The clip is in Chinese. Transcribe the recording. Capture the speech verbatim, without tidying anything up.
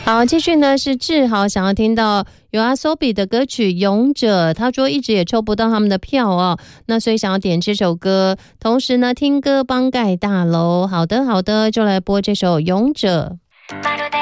好，继续呢是志豪想要听到有阿 Sobi 的歌曲《勇者》，他说一直也抽不到他们的票哦，那所以想要点这首歌，同时呢听歌帮盖大楼。好的好的，就来播这首《勇者》。